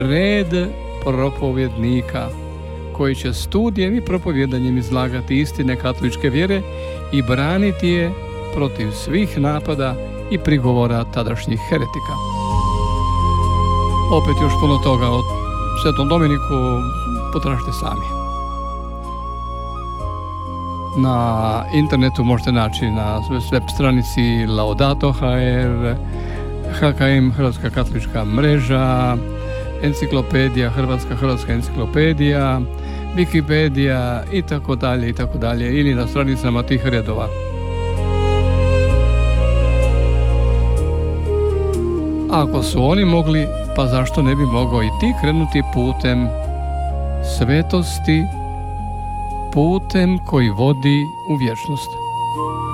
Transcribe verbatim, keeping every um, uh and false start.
red propovjednika koji će studijem i propovjedanjem izlagati istine katoličke vjere i braniti je protiv svih napada i prigovora tadašnjih heretika. Opet još puno toga o Svetom Dominiku potražite sami. Na internetu možete naći na web stranici Laudato ha er, ha ka em, Hrvatska katolička mreža, enciklopedija, Hrvatska hrvatska enciklopedija, Wikipedija i tako dalje i tako dalje, ili na stranicama tih redova. Ako su oni mogli, pa zašto ne bi mogao i ti krenuti putem svetosti, putem koji vodi u vječnost?